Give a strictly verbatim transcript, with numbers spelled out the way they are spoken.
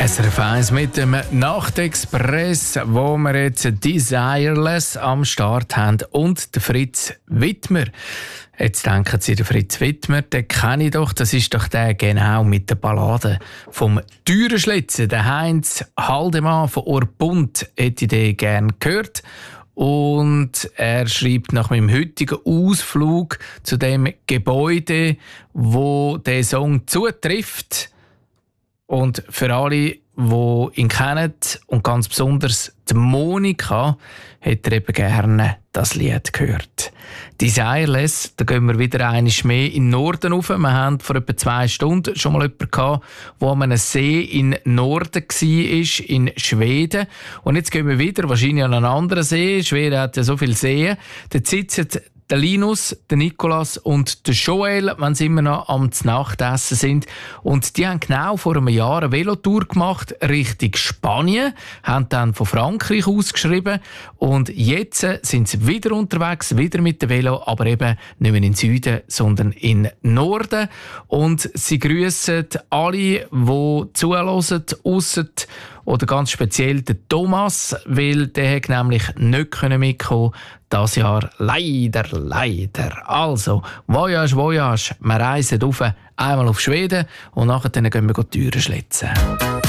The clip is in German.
S R F eins mit dem Nachtexpress, wo wir jetzt Desireless am Start haben und den Fritz Wittmer. Jetzt denken Sie, der Fritz Wittmer, den kenne ich doch, das ist doch der genau mit der Ballade vom Türenschlitzen. Der Heinz Haldemann von Orpund hätte ich den gerne gehört. Und er schreibt nach meinem heutigen Ausflug zu dem Gebäude, wo der Song zutrifft. Und für alle, die ihn kennen und ganz besonders die Monika, hätte er eben gerne das Lied gehört. Desireless, da gehen wir wieder einmal mehr in den Norden rauf. Wir hatten vor etwa zwei Stunden schon mal jemanden gehabt, der an einem See in Norden war, in Schweden. Und jetzt gehen wir wieder, wahrscheinlich an einen anderen See. Schweden hat ja so viele Seen. Dort sitzen der Linus, der Nikolas und der Joel, wenn sie immer noch am Nachtessen sind. Und die haben genau vor einem Jahr eine Velotour gemacht Richtung Spanien, haben dann von Frankreich ausgeschrieben und jetzt sind sie wieder unterwegs, wieder mit dem Velo, aber eben nicht mehr in den Süden, sondern in den Norden. Und sie grüssen alle, die zuhören, ausser oder ganz speziell den Thomas, weil der hat nämlich nicht mitkommen das Jahr. Leider, leider. Also, Voyage, Voyage. Wir reisen rauf, einmal auf Schweden und nachher gehen wir Türen schlitzen.